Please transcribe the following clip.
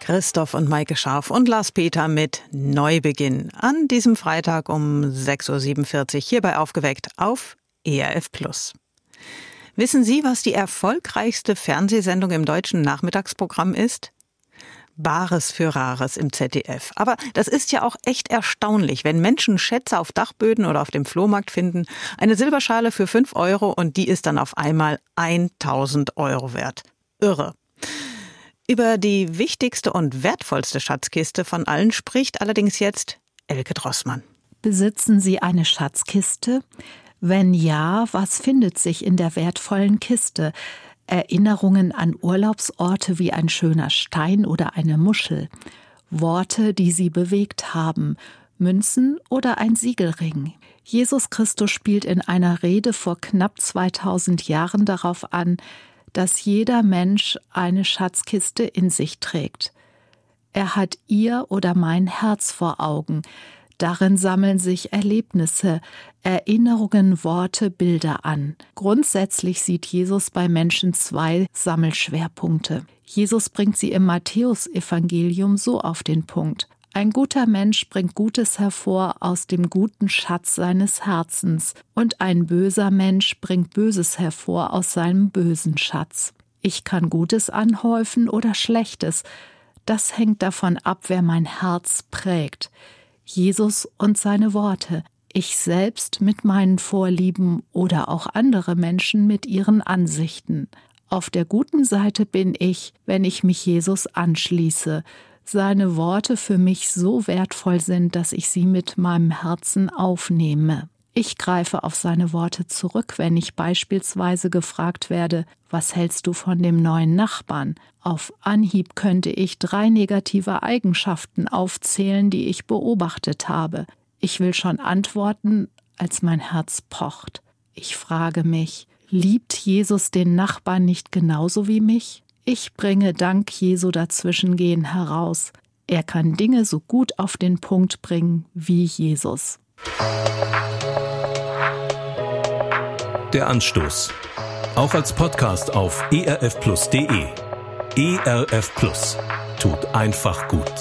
Christoph und Maike Scharf und Lars Peter mit Neubeginn an diesem Freitag um 6.47 Uhr hierbei aufgeweckt auf ERF+. Wissen Sie, was die erfolgreichste Fernsehsendung im deutschen Nachmittagsprogramm ist? Bares für Rares im ZDF. Aber das ist ja auch echt erstaunlich, wenn Menschen Schätze auf Dachböden oder auf dem Flohmarkt finden. Eine Silberschale für 5 Euro und die ist dann auf einmal 1.000 Euro wert. Irre. Über die wichtigste und wertvollste Schatzkiste von allen spricht allerdings jetzt Elke Drossmann. Besitzen Sie eine Schatzkiste? Wenn ja, was findet sich in der wertvollen Kiste? Erinnerungen an Urlaubsorte wie ein schöner Stein oder eine Muschel, Worte, die sie bewegt haben, Münzen oder ein Siegelring. Jesus Christus spielt in einer Rede vor knapp 2000 Jahren darauf an, dass jeder Mensch eine Schatzkiste in sich trägt. Er hat ihr oder mein Herz vor Augen. Darin sammeln sich Erlebnisse, Erinnerungen, Worte, Bilder an. Grundsätzlich sieht Jesus bei Menschen 2 Sammelschwerpunkte. Jesus bringt sie im Matthäusevangelium so auf den Punkt. Ein guter Mensch bringt Gutes hervor aus dem guten Schatz seines Herzens und ein böser Mensch bringt Böses hervor aus seinem bösen Schatz. Ich kann Gutes anhäufen oder Schlechtes. Das hängt davon ab, wer mein Herz prägt. Jesus und seine Worte, ich selbst mit meinen Vorlieben oder auch andere Menschen mit ihren Ansichten. Auf der guten Seite bin ich, wenn ich mich Jesus anschließe, seine Worte für mich so wertvoll sind, dass ich sie mit meinem Herzen aufnehme. Ich greife auf seine Worte zurück, wenn ich beispielsweise gefragt werde, was hältst du von dem neuen Nachbarn? Auf Anhieb könnte ich 3 negative Eigenschaften aufzählen, die ich beobachtet habe. Ich will schon antworten, als mein Herz pocht. Ich frage mich, liebt Jesus den Nachbarn nicht genauso wie mich? Ich bringe dank Jesu dazwischengehen heraus. Er kann Dinge so gut auf den Punkt bringen wie Jesus. Der Anstoß. Auch als Podcast auf erfplus.de. ERF Plus. Tut einfach gut.